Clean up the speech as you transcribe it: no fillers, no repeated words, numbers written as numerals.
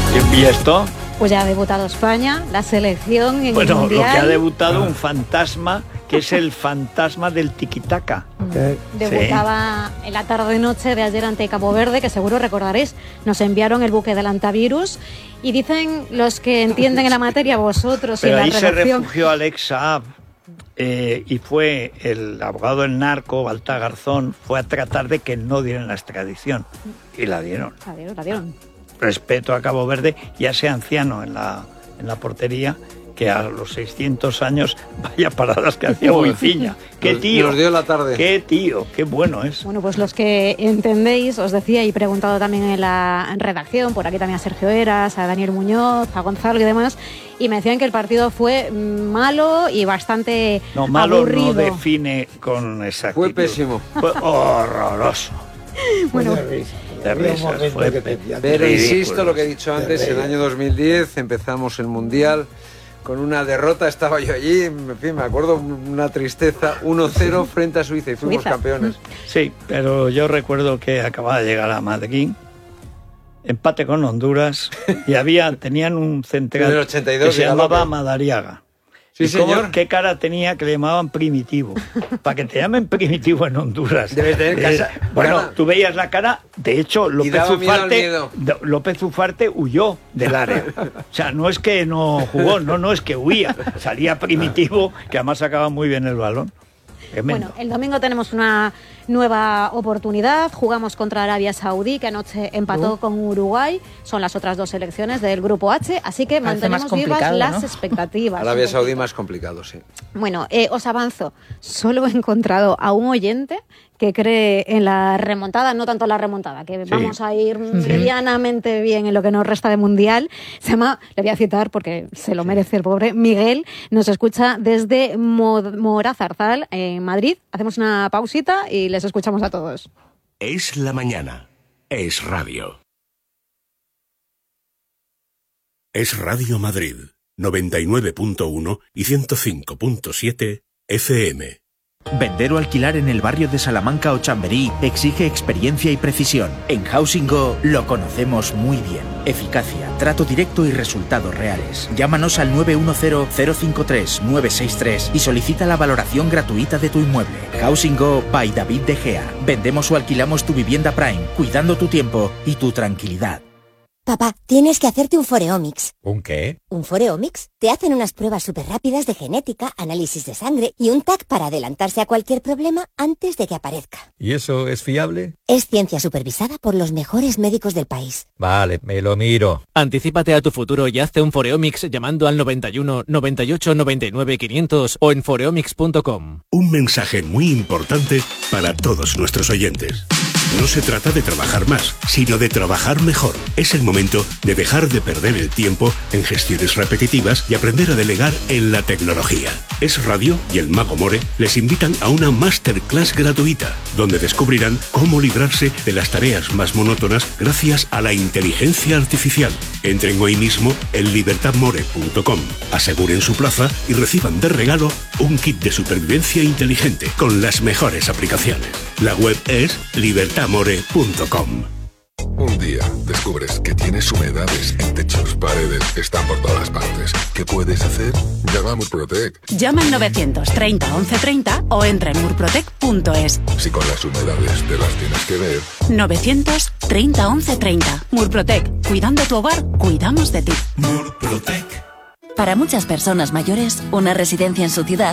¿Y esto? Pues ya ha debutado España, la selección en el Bueno, Mundial. lo que ha debutado un fantasma, que es el fantasma del tiquitaca. Debutaba en la tarde-noche de ayer ante Cabo Verde, que seguro recordaréis, nos enviaron el buque del antivirus, y dicen los que entienden en la materia, vosotros Pero y ahí la se redacción... refugió Alex Saab, y fue el abogado del narco, Balta Garzón, fue a tratar de que no dieran la extradición, y la dieron. La dieron. Respeto a Cabo Verde y a ese anciano en la portería, que a los 600 años, vaya paradas que hacía Boiciña. ¡Qué tío! Nos dio la tarde. ¡Qué tío! ¡Qué bueno es! Bueno, pues los que entendéis, os decía, y preguntado también en la redacción, por aquí también a Sergio Eras, a Daniel Muñoz, a Gonzalo y demás, y me decían que el partido fue malo y bastante malo aburrido. No define con exactitud. Fue pésimo. Fue horroroso. Bueno, de risas, fue pero insisto lo que he dicho antes, en el año 2010 empezamos el Mundial con una derrota, estaba yo allí, en fin, me acuerdo, una tristeza, 1-0 frente a Suiza y fuimos campeones. Sí, pero yo recuerdo que acababa de llegar a Madrid, empate con Honduras, y tenían un central en el 82, que se llamaba Madariaga. Sí, señor. ¿Qué cara tenía que le llamaban Primitivo? Para que te llamen Primitivo en Honduras. Debes tener casa. Bueno, tú veías la cara. De hecho, López Ufarte huyó del área. O sea, no es que no jugó, no es que huía. Salía Primitivo, que además sacaba muy bien el balón. Tremendo. Bueno, el domingo tenemos una nueva oportunidad. Jugamos contra Arabia Saudí, que anoche empató con Uruguay. Son las otras dos selecciones del Grupo H, así que mantenemos vivas las expectativas. Arabia Saudí más complicado, sí. Bueno, os avanzo. Solo he encontrado a un oyente que cree en la remontada, no tanto la remontada, que vamos a ir medianamente bien en lo que nos resta de Mundial. Se llama, le voy a citar porque se lo merece el pobre, Miguel, nos escucha desde Morazarzal, en Madrid. Hacemos una pausita y les escuchamos a todos. Es la mañana. Es radio. Es Radio Madrid, 99.1 y 105.7 FM. Vender o alquilar en el barrio de Salamanca o Chamberí exige experiencia y precisión. En Housing Go lo conocemos muy bien. Eficacia, trato directo y resultados reales. Llámanos al 910-053-963 y solicita la valoración gratuita de tu inmueble. Housing Go by David De Gea. Vendemos o alquilamos tu vivienda Prime, cuidando tu tiempo y tu tranquilidad. Papá, tienes que hacerte un Foreomics. ¿Un qué? ¿Un Foreomics? Te hacen unas pruebas súper rápidas de genética, análisis de sangre y un TAC para adelantarse a cualquier problema antes de que aparezca. ¿Y eso es fiable? Es ciencia supervisada por los mejores médicos del país. Vale, me lo miro. Anticípate a tu futuro y hazte un Foreomics llamando al 91 98 99 500 o en foreomics.com. Un mensaje muy importante para todos nuestros oyentes. No se trata de trabajar más, sino de trabajar mejor. Es el momento de dejar de perder el tiempo en gestiones repetitivas y aprender a delegar en la tecnología. Es Radio y el Mago More les invitan a una masterclass gratuita, donde descubrirán cómo librarse de las tareas más monótonas gracias a la inteligencia artificial. Entren hoy mismo en libertadmore.com, aseguren su plaza y reciban de regalo un kit de supervivencia inteligente con las mejores aplicaciones. La web es libertadmore.com. Un día descubres que tienes humedades en techos, paredes, están por todas partes. ¿Qué puedes hacer? Llama a Murprotec. Llama al 930 1130 o entra en murprotec.es. Si con las humedades te las tienes que ver. 930 1130. Murprotec. Cuidando tu hogar, cuidamos de ti. Murprotec. Para muchas personas mayores, una residencia en su ciudad